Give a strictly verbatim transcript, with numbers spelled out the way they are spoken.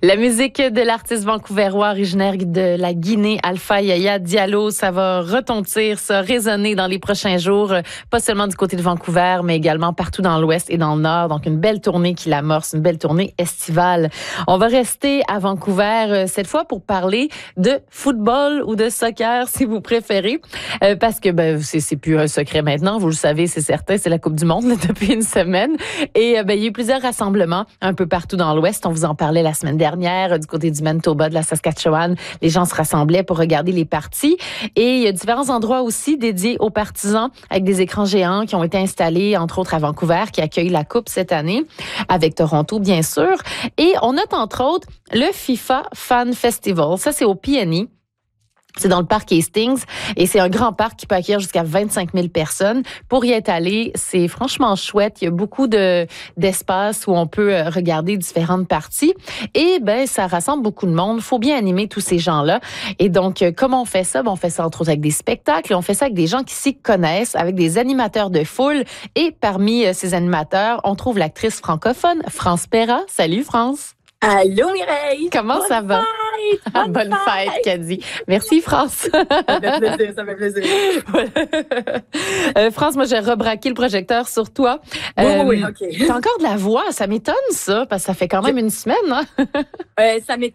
La musique de l'artiste vancouverois originaire de la Guinée, Alpha Yaya Diallo, ça va retentir, ça résonner dans les prochains jours, pas seulement du côté de Vancouver, mais également partout dans l'Ouest et dans le Nord. Donc, une belle tournée qui l'amorce, une belle tournée estivale. On va rester à Vancouver cette fois pour parler de football ou de soccer, si vous préférez, euh, parce que ben, c'est, c'est plus un secret maintenant, vous le savez, c'est certain, c'est la Coupe du Monde là, depuis une semaine. Et ben, il y a eu plusieurs rassemblements un peu partout dans l'Ouest. On vous en parlait la semaine dernière, du côté du Manitoba, de la Saskatchewan. Les gens se rassemblaient pour regarder les parties. Et il y a différents endroits aussi dédiés aux partisans avec des écrans géants qui ont été installés, entre autres à Vancouver, qui accueille la Coupe cette année, avec Toronto, bien sûr. Et on note, entre autres, le FIFA Fan Festival. Ça, c'est au P N I. C'est dans le parc Hastings et c'est un grand parc qui peut accueillir jusqu'à vingt-cinq mille personnes. Pour y être allé, c'est franchement chouette. Il y a beaucoup de d'espace où on peut regarder différentes parties et ben ça rassemble beaucoup de monde. Faut bien animer tous ces gens-là. Et donc, comment on fait ça? Ben, on fait ça entre autres avec des spectacles et on fait ça avec des gens qui s'y connaissent, avec des animateurs de foule. Et parmi ces animateurs, on trouve l'actrice francophone France Perra. Salut France! Allô Mireille! Comment bonne ça va? Fête, bonne, ah, bonne fête, fête Caddy. Merci France. Ça fait plaisir, ça fait plaisir. euh, France, moi j'ai rebraqué le projecteur sur toi. Oui, euh, oui, OK. T'as encore de la voix, ça m'étonne ça, parce que ça fait quand même une semaine. Hein? euh, ça m'étonne